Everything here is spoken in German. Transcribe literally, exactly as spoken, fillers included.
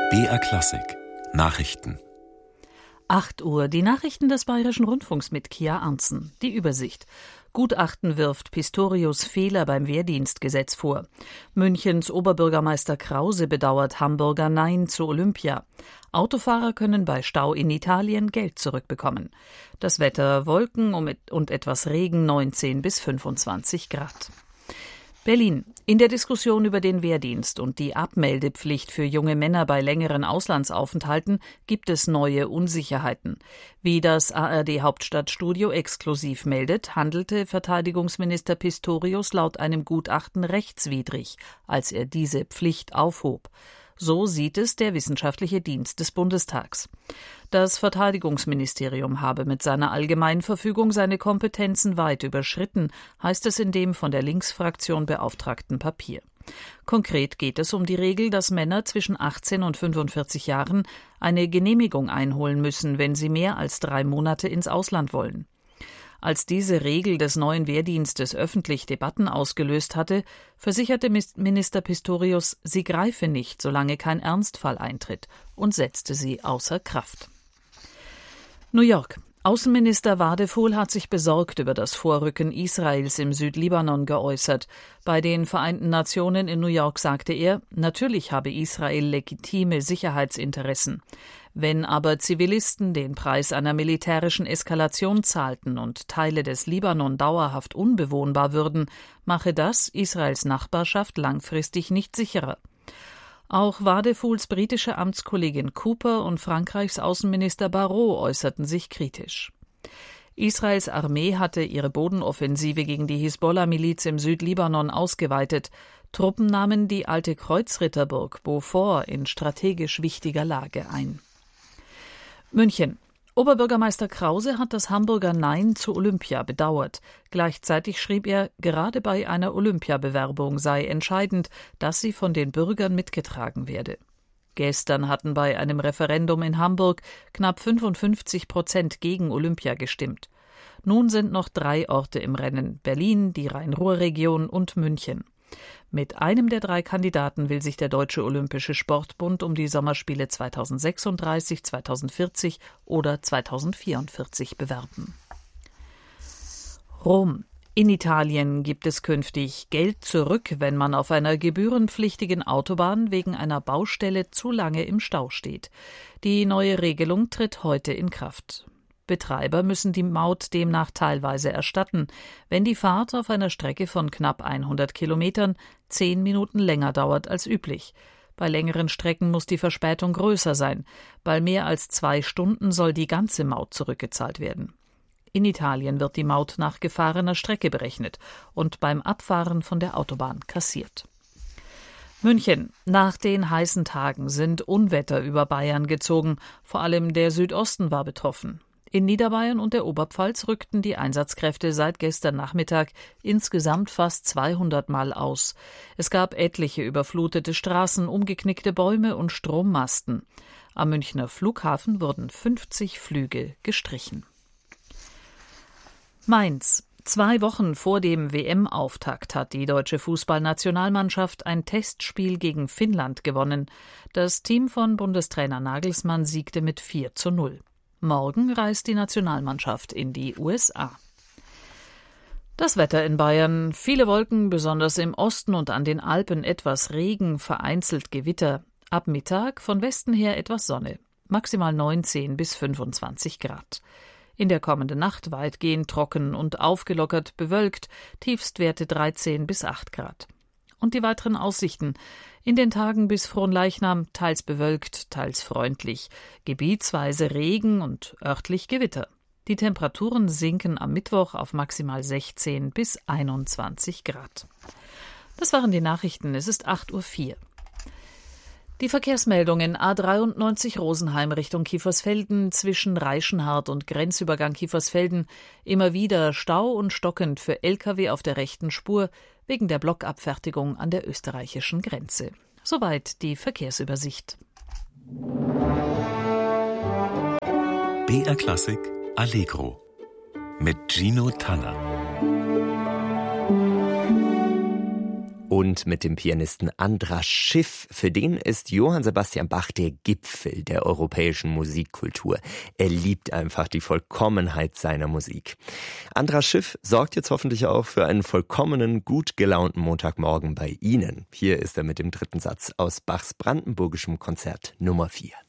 B R Klassik Nachrichten. acht Uhr, die Nachrichten des Bayerischen Rundfunks mit Kia Arntzen. Die Übersicht. Gutachten wirft Pistorius Fehler beim Wehrdienstgesetz vor. Münchens Oberbürgermeister Krause bedauert Hamburger Nein zu Olympia. Autofahrer können bei Stau in Italien Geld zurückbekommen. Das Wetter: Wolken und etwas Regen, neunzehn bis fünfundzwanzig Grad. Berlin. In der Diskussion über den Wehrdienst und die Abmeldepflicht für junge Männer bei längeren Auslandsaufenthalten gibt es neue Unsicherheiten. Wie das A R D-Hauptstadtstudio exklusiv meldet, handelte Verteidigungsminister Pistorius laut einem Gutachten rechtswidrig, als er diese Pflicht aufhob. So sieht es der Wissenschaftliche Dienst des Bundestags. Das Verteidigungsministerium habe mit seiner Allgemeinverfügung seine Kompetenzen weit überschritten, heißt es in dem von der Linksfraktion beauftragten Papier. Konkret geht es um die Regel, dass Männer zwischen achtzehn und fünfundvierzig Jahren eine Genehmigung einholen müssen, wenn sie mehr als drei Monate ins Ausland wollen. Als diese Regel des neuen Wehrdienstes öffentlich Debatten ausgelöst hatte, versicherte Minister Pistorius, sie greife nicht, solange kein Ernstfall eintritt, und setzte sie außer Kraft. New York. Außenminister Wadephul hat sich besorgt über das Vorrücken Israels im Südlibanon geäußert. Bei den Vereinten Nationen in New York sagte er, natürlich habe Israel legitime Sicherheitsinteressen. Wenn aber Zivilisten den Preis einer militärischen Eskalation zahlten und Teile des Libanon dauerhaft unbewohnbar würden, mache das Israels Nachbarschaft langfristig nicht sicherer. Auch Wadephuls britische Amtskollegin Cooper und Frankreichs Außenminister Barrot äußerten sich kritisch. Israels Armee hatte ihre Bodenoffensive gegen die Hisbollah-Miliz im Südlibanon ausgeweitet. Truppen nahmen die alte Kreuzritterburg Beaufort in strategisch wichtiger Lage ein. München. Oberbürgermeister Krause hat das Hamburger Nein zu Olympia bedauert. Gleichzeitig schrieb er, gerade bei einer Olympiabewerbung sei entscheidend, dass sie von den Bürgern mitgetragen werde. Gestern hatten bei einem Referendum in Hamburg knapp fünfundfünfzig Prozent gegen Olympia gestimmt. Nun sind noch drei Orte im Rennen: Berlin, die Rhein-Ruhr-Region und München. Mit einem der drei Kandidaten will sich der Deutsche Olympische Sportbund um die Sommerspiele zweitausendsechsunddreißig, zweitausendvierzig oder zweitausendvierundvierzig bewerben. Rom. In Italien gibt es künftig Geld zurück, wenn man auf einer gebührenpflichtigen Autobahn wegen einer Baustelle zu lange im Stau steht. Die neue Regelung tritt heute in Kraft. Betreiber müssen die Maut demnach teilweise erstatten, wenn die Fahrt auf einer Strecke von knapp hundert Kilometern zehn Minuten länger dauert als üblich. Bei längeren Strecken muss die Verspätung größer sein. Bei mehr als zwei Stunden soll die ganze Maut zurückgezahlt werden. In Italien wird die Maut nach gefahrener Strecke berechnet und beim Abfahren von der Autobahn kassiert. München. Nach den heißen Tagen sind Unwetter über Bayern gezogen. Vor allem der Südosten war betroffen. In Niederbayern und der Oberpfalz rückten die Einsatzkräfte seit gestern Nachmittag insgesamt fast zweihundert Mal aus. Es gab etliche überflutete Straßen, umgeknickte Bäume und Strommasten. Am Münchner Flughafen wurden fünfzig Flüge gestrichen. Mainz. Zwei Wochen vor dem W M-Auftakt hat die deutsche Fußballnationalmannschaft ein Testspiel gegen Finnland gewonnen. Das Team von Bundestrainer Nagelsmann siegte mit vier zu null. Morgen reist die Nationalmannschaft in die U S A. Das Wetter in Bayern: viele Wolken, besonders im Osten und an den Alpen etwas Regen, vereinzelt Gewitter. Ab Mittag von Westen her etwas Sonne. Maximal neunzehn bis fünfundzwanzig Grad. In der kommenden Nacht weitgehend trocken und aufgelockert bewölkt, Tiefstwerte dreizehn bis acht Grad. Und die weiteren Aussichten: in den Tagen bis Fronleichnam teils bewölkt, teils freundlich, gebietsweise Regen und örtlich Gewitter. Die Temperaturen sinken am Mittwoch auf maximal sechzehn bis einundzwanzig Grad. Das waren die Nachrichten. Es ist acht Uhr vier. Die Verkehrsmeldungen: A dreiundneunzig Rosenheim Richtung Kiefersfelden, zwischen Reichenhart und Grenzübergang Kiefersfelden immer wieder Stau und stockend für L K W auf der rechten Spur wegen der Blockabfertigung an der österreichischen Grenze. Soweit die Verkehrsübersicht. B R Klassik Allegro mit Gino Tanner. Und mit dem Pianisten Andras Schiff. Für den ist Johann Sebastian Bach der Gipfel der europäischen Musikkultur. Er liebt einfach die Vollkommenheit seiner Musik. Andras Schiff sorgt jetzt hoffentlich auch für einen vollkommenen, gut gelaunten Montagmorgen bei Ihnen. Hier ist er mit dem dritten Satz aus Bachs brandenburgischem Konzert Nummer vier.